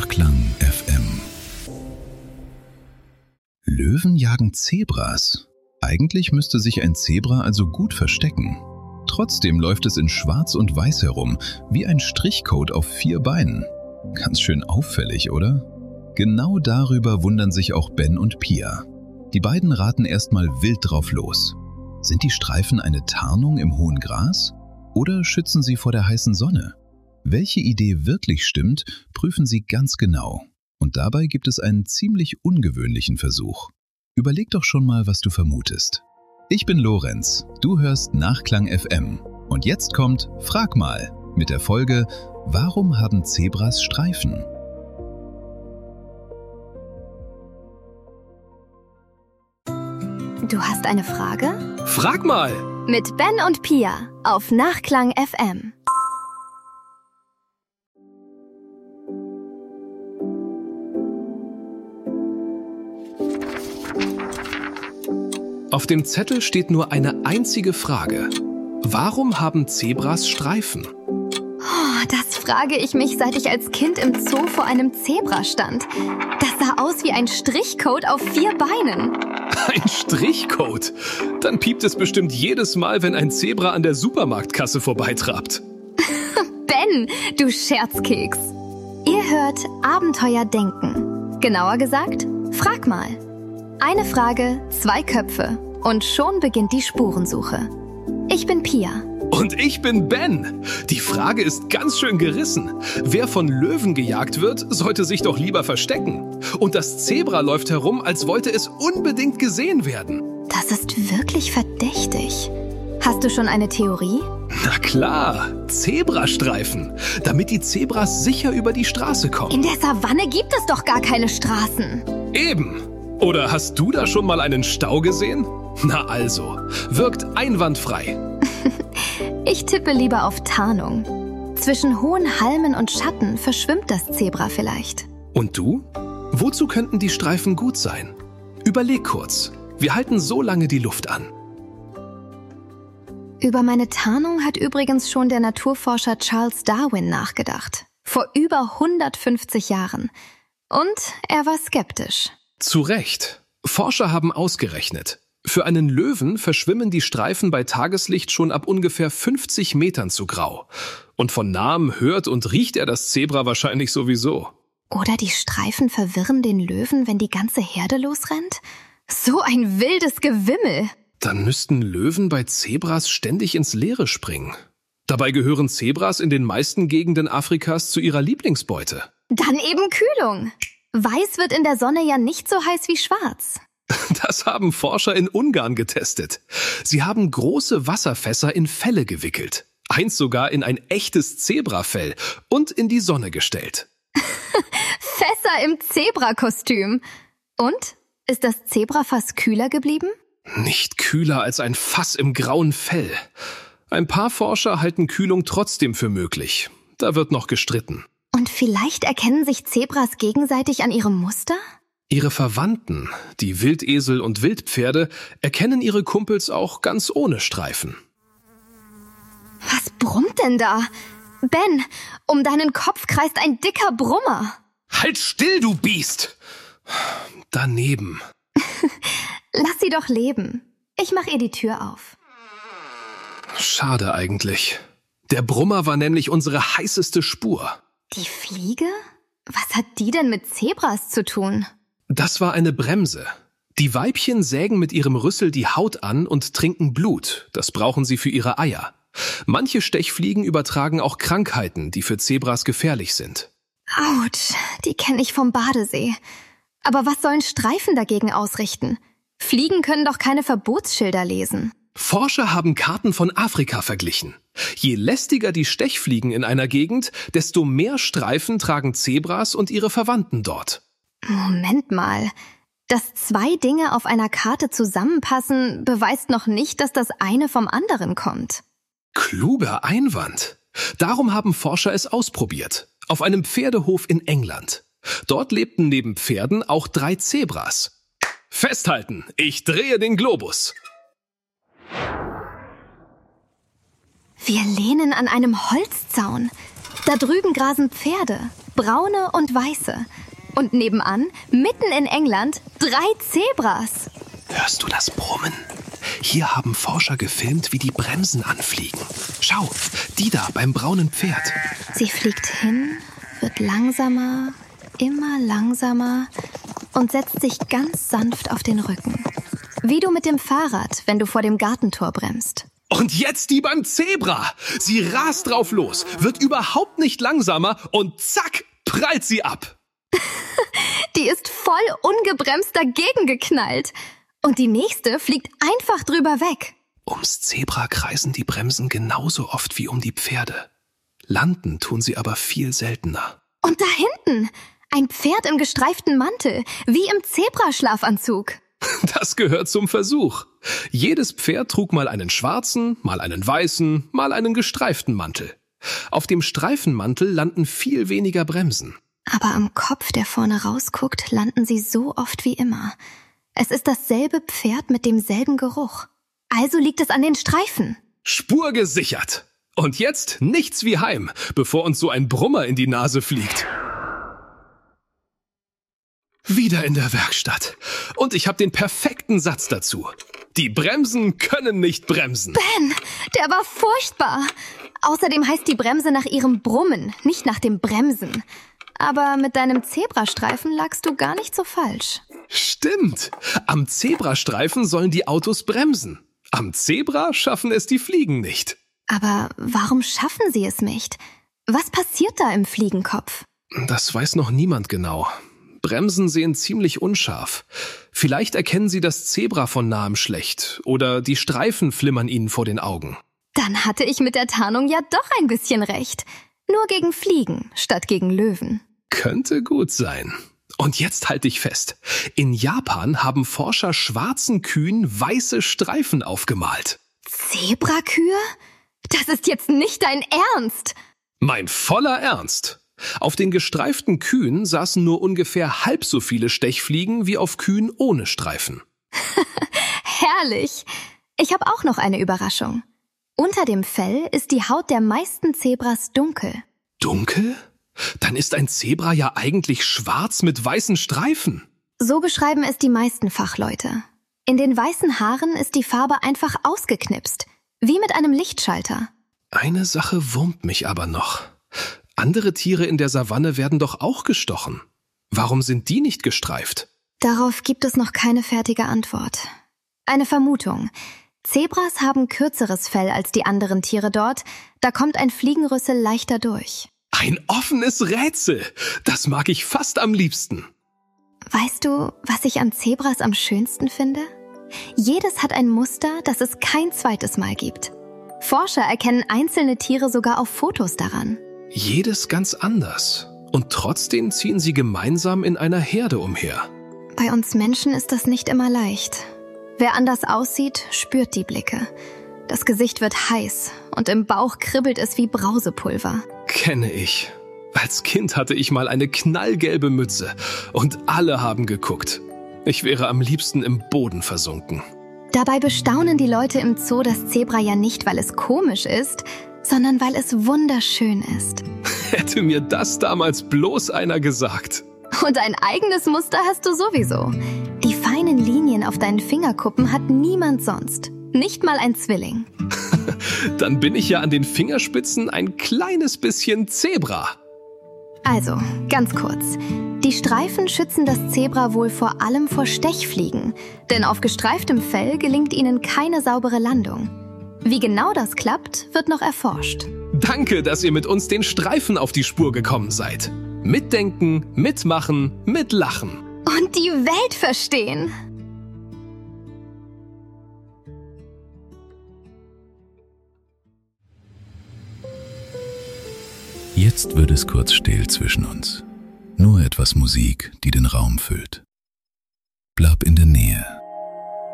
Nachklang FM. Löwen jagen Zebras. Eigentlich müsste sich ein Zebra also gut verstecken. Trotzdem läuft es in Schwarz und Weiß herum, wie ein Strichcode auf 4 Beinen. Ganz schön auffällig, oder? Genau darüber wundern sich auch Ben und Pia. Die beiden raten erstmal wild drauf los. Sind die Streifen eine Tarnung im hohen Gras? Oder schützen sie vor der heißen Sonne? Welche Idee wirklich stimmt, prüfen sie ganz genau. Und dabei gibt es einen ziemlich ungewöhnlichen Versuch. Überleg doch schon mal, was du vermutest. Ich bin Lorenz, du hörst Nachklang FM. Und jetzt kommt Frag mal mit der Folge Warum haben Zebras Streifen? Du hast eine Frage? Frag mal! Mit Ben und Pia auf Nachklang FM. Auf dem Zettel steht nur eine einzige Frage. Warum haben Zebras Streifen? Oh, das frage ich mich, seit ich als Kind im Zoo vor einem Zebra stand. Das sah aus wie ein Strichcode auf 4 Beinen. Ein Strichcode? Dann piept es bestimmt jedes Mal, wenn ein Zebra an der Supermarktkasse vorbeitrabt. Ben, du Scherzkeks. Ihr hört Abenteuer denken. Genauer gesagt, frag mal. Eine Frage, 2 Köpfe und schon beginnt die Spurensuche. Ich bin Pia. Und ich bin Ben. Die Frage ist ganz schön gerissen. Wer von Löwen gejagt wird, sollte sich doch lieber verstecken. Und das Zebra läuft herum, als wollte es unbedingt gesehen werden. Das ist wirklich verdächtig. Hast du schon eine Theorie? Na klar, Zebrastreifen, damit die Zebras sicher über die Straße kommen. In der Savanne gibt es doch gar keine Straßen. Eben. Oder hast du da schon mal einen Stau gesehen? Na also, wirkt einwandfrei. Ich tippe lieber auf Tarnung. Zwischen hohen Halmen und Schatten verschwimmt das Zebra vielleicht. Und du? Wozu könnten die Streifen gut sein? Überleg kurz. Wir halten so lange die Luft an. Über meine Tarnung hat übrigens schon der Naturforscher Charles Darwin nachgedacht. Vor über 150 Jahren. Und er war skeptisch. Zu Recht. Forscher haben ausgerechnet. Für einen Löwen verschwimmen die Streifen bei Tageslicht schon ab ungefähr 50 Metern zu grau. Und von nahem hört und riecht er das Zebra wahrscheinlich sowieso. Oder die Streifen verwirren den Löwen, wenn die ganze Herde losrennt? So ein wildes Gewimmel! Dann müssten Löwen bei Zebras ständig ins Leere springen. Dabei gehören Zebras in den meisten Gegenden Afrikas zu ihrer Lieblingsbeute. Dann eben Kühlung. Weiß wird in der Sonne ja nicht so heiß wie schwarz. Das haben Forscher in Ungarn getestet. Sie haben große Wasserfässer in Felle gewickelt. Eins sogar in ein echtes Zebrafell und in die Sonne gestellt. Fässer im Zebrakostüm. Und? Ist das Zebrafass kühler geblieben? Nicht kühler als ein Fass im grauen Fell. Ein paar Forscher halten Kühlung trotzdem für möglich. Da wird noch gestritten. Und vielleicht erkennen sich Zebras gegenseitig an ihrem Muster? Ihre Verwandten, die Wildesel und Wildpferde, erkennen ihre Kumpels auch ganz ohne Streifen. Was brummt denn da? Ben, um deinen Kopf kreist ein dicker Brummer. Halt still, du Biest! Daneben. Lass sie doch leben. Ich mach ihr die Tür auf. Schade eigentlich. Der Brummer war nämlich unsere heißeste Spur. Die Fliege? Was hat die denn mit Zebras zu tun? Das war eine Bremse. Die Weibchen sägen mit ihrem Rüssel die Haut an und trinken Blut. Das brauchen sie für ihre Eier. Manche Stechfliegen übertragen auch Krankheiten, die für Zebras gefährlich sind. Autsch, die kenne ich vom Badesee. Aber was sollen Streifen dagegen ausrichten? Fliegen können doch keine Verbotsschilder lesen. Forscher haben Karten von Afrika verglichen. Je lästiger die Stechfliegen in einer Gegend, desto mehr Streifen tragen Zebras und ihre Verwandten dort. Moment mal. Dass 2 Dinge auf einer Karte zusammenpassen, beweist noch nicht, dass das eine vom anderen kommt. Kluger Einwand. Darum haben Forscher es ausprobiert. Auf einem Pferdehof in England. Dort lebten neben Pferden auch 3 Zebras. Festhalten, ich drehe den Globus. Wir lehnen an einem Holzzaun. Da drüben grasen Pferde. braune und weiße. Und nebenan, mitten in England, 3 Zebras. Hörst du das Brummen? Hier haben Forscher gefilmt, wie die Bremsen anfliegen. Schau, die da beim braunen Pferd. Sie fliegt hin, wird langsamer, immer langsamer und setzt sich ganz sanft auf den Rücken. Wie du mit dem Fahrrad, wenn du vor dem Gartentor bremst. Und jetzt die beim Zebra. Sie rast drauf los, wird überhaupt nicht langsamer und zack, prallt sie ab. Die ist voll ungebremst dagegen geknallt. Und die nächste fliegt einfach drüber weg. Ums Zebra kreisen die Bremsen genauso oft wie um die Pferde. Landen tun sie aber viel seltener. Und da hinten, ein Pferd im gestreiften Mantel, wie im Zebraschlafanzug. Das gehört zum Versuch. Jedes Pferd trug mal einen schwarzen, mal einen weißen, mal einen gestreiften Mantel. Auf dem Streifenmantel landen viel weniger Bremsen. Aber am Kopf, der vorne rausguckt, landen sie so oft wie immer. Es ist dasselbe Pferd mit demselben Geruch. Also liegt es an den Streifen. Spur gesichert. Und jetzt nichts wie heim, bevor uns so ein Brummer in die Nase fliegt. Wieder in der Werkstatt. Und ich habe den perfekten Satz dazu. Die Bremsen können nicht bremsen. Ben, der war furchtbar. Außerdem heißt die Bremse nach ihrem Brummen, nicht nach dem Bremsen. Aber mit deinem Zebrastreifen lagst du gar nicht so falsch. Stimmt. Am Zebrastreifen sollen die Autos bremsen. Am Zebra schaffen es die Fliegen nicht. Aber warum schaffen sie es nicht? Was passiert da im Fliegenkopf? Das weiß noch niemand genau. Bremsen sehen ziemlich unscharf. Vielleicht erkennen sie das Zebra von nahem schlecht oder die Streifen flimmern ihnen vor den Augen. Dann hatte ich mit der Tarnung ja doch ein bisschen recht. Nur gegen Fliegen statt gegen Löwen. Könnte gut sein. Und jetzt halte ich fest. In Japan haben Forscher schwarzen Kühen weiße Streifen aufgemalt. Zebrakühe? Das ist jetzt nicht dein Ernst. Mein voller Ernst. Auf den gestreiften Kühen saßen nur ungefähr halb so viele Stechfliegen wie auf Kühen ohne Streifen. Herrlich. Ich habe auch noch eine Überraschung. Unter dem Fell ist die Haut der meisten Zebras dunkel. Dunkel? Dann ist ein Zebra ja eigentlich schwarz mit weißen Streifen. So beschreiben es die meisten Fachleute. In den weißen Haaren ist die Farbe einfach ausgeknipst, wie mit einem Lichtschalter. Eine Sache wurmt mich aber noch. Andere Tiere in der Savanne werden doch auch gestochen. Warum sind die nicht gestreift? Darauf gibt es noch keine fertige Antwort. Eine Vermutung. Zebras haben kürzeres Fell als die anderen Tiere dort, da kommt ein Fliegenrüssel leichter durch. Ein offenes Rätsel. Das mag ich fast am liebsten. Weißt du, was ich an Zebras am schönsten finde? Jedes hat ein Muster, das es kein zweites Mal gibt. Forscher erkennen einzelne Tiere sogar auf Fotos daran. Jedes ganz anders. Und trotzdem ziehen sie gemeinsam in einer Herde umher. Bei uns Menschen ist das nicht immer leicht. Wer anders aussieht, spürt die Blicke. Das Gesicht wird heiß und im Bauch kribbelt es wie Brausepulver. Kenne ich. Als Kind hatte ich mal eine knallgelbe Mütze und alle haben geguckt. Ich wäre am liebsten im Boden versunken. Dabei bestaunen die Leute im Zoo das Zebra ja nicht, weil es komisch ist, sondern weil es wunderschön ist. Hätte mir das damals bloß einer gesagt. Und ein eigenes Muster hast du sowieso. Die feinen Linien auf deinen Fingerkuppen hat niemand sonst. Nicht mal ein Zwilling. Dann bin ich ja an den Fingerspitzen ein kleines bisschen Zebra. Also, ganz kurz. Die Streifen schützen das Zebra wohl vor allem vor Stechfliegen, denn auf gestreiftem Fell gelingt ihnen keine saubere Landung. Wie genau das klappt, wird noch erforscht. Danke, dass ihr mit uns den Streifen auf die Spur gekommen seid. Mitdenken, mitmachen, mitlachen. Und die Welt verstehen. Jetzt wird es kurz still zwischen uns. Nur etwas Musik, die den Raum füllt. Bleib in der Nähe.